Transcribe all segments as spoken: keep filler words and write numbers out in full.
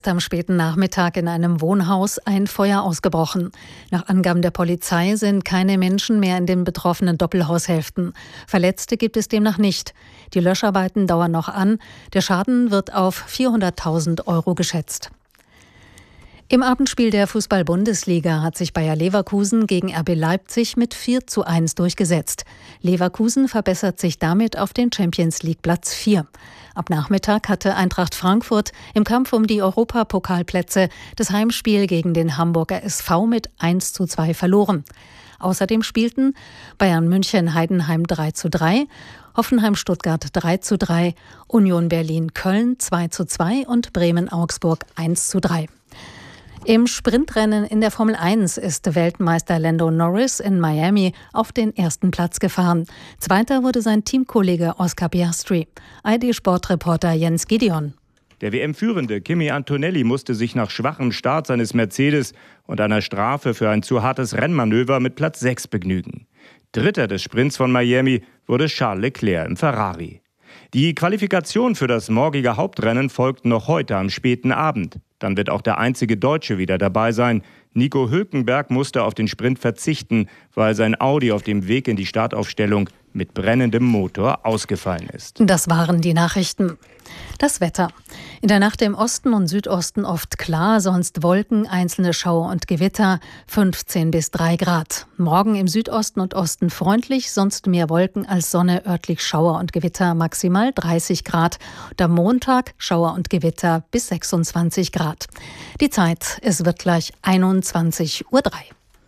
Am späten Nachmittag in einem Wohnhaus ein Feuer ausgebrochen. Nach Angaben der Polizei sind keine Menschen mehr in den betroffenen Doppelhaushälften. Verletzte gibt es demnach nicht. Die Löscharbeiten dauern noch an. Der Schaden wird auf vierhunderttausend Euro geschätzt. Im Abendspiel der Fußball-Bundesliga hat sich Bayer Leverkusen gegen R B Leipzig mit vier zu eins durchgesetzt. Leverkusen verbessert sich damit auf den Champions-League-Platz vier. Ab Nachmittag hatte Eintracht Frankfurt im Kampf um die Europapokalplätze das Heimspiel gegen den Hamburger S V mit eins zu zwei verloren. Außerdem spielten Bayern München Heidenheim drei zu drei, Hoffenheim Stuttgart drei zu drei, Union Berlin Köln zwei zu zwei und Bremen Augsburg eins zu drei. Im Sprintrennen in der Formel eins ist Weltmeister Lando Norris in Miami auf den ersten Platz gefahren. Zweiter wurde sein Teamkollege Oscar Piastri. I D-Sportreporter Jens Gideon. Der W M-Führende Kimi Antonelli musste sich nach schwachem Start seines Mercedes und einer Strafe für ein zu hartes Rennmanöver mit Platz sechs begnügen. Dritter des Sprints von Miami wurde Charles Leclerc im Ferrari. Die Qualifikation für das morgige Hauptrennen folgt noch heute am späten Abend. Dann wird auch der einzige Deutsche wieder dabei sein. Nico Hülkenberg musste auf den Sprint verzichten, weil sein Audi auf dem Weg in die Startaufstellung mit brennendem Motor ausgefallen ist. Das waren die Nachrichten. Das Wetter. In der Nacht im Osten und Südosten oft klar, sonst Wolken, einzelne Schauer und Gewitter, fünfzehn bis drei Grad. Morgen im Südosten und Osten freundlich, sonst mehr Wolken als Sonne, örtlich Schauer und Gewitter, maximal dreißig Grad. Und am Montag Schauer und Gewitter bis sechsundzwanzig Grad. Die Zeit, es wird gleich einundzwanzig Uhr drei.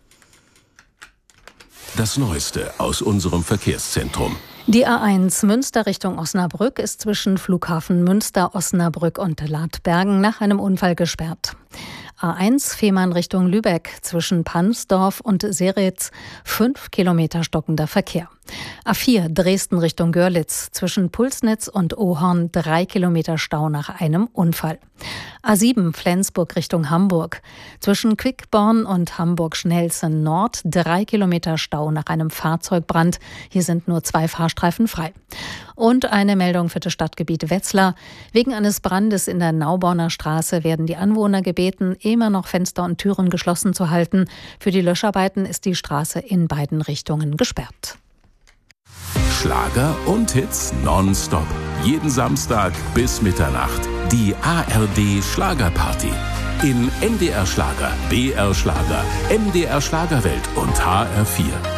Das Neueste aus unserem Verkehrszentrum. Die A eins Münster Richtung Osnabrück ist zwischen Flughafen Münster, Osnabrück und Ladbergen nach einem Unfall gesperrt. A eins Fehmarn Richtung Lübeck zwischen Pansdorf und Seritz, fünf Kilometer stockender Verkehr. A vier Dresden Richtung Görlitz zwischen Pulsnitz und Ohorn, drei Kilometer Stau nach einem Unfall. A sieben Flensburg Richtung Hamburg zwischen Quickborn und Hamburg-Schnelsen Nord, drei Kilometer Stau nach einem Fahrzeugbrand. Hier sind nur zwei Fahrstreifen frei. Und eine Meldung für das Stadtgebiet Wetzlar. Wegen eines Brandes in der Nauborner Straße werden die Anwohner gebeten, immer noch Fenster und Türen geschlossen zu halten. Für die Löscharbeiten ist die Straße in beiden Richtungen gesperrt. Schlager und Hits nonstop. Jeden Samstag bis Mitternacht. Die A R D Schlagerparty. In N D R Schlager, B R Schlager, M D R Schlagerwelt und H R vier.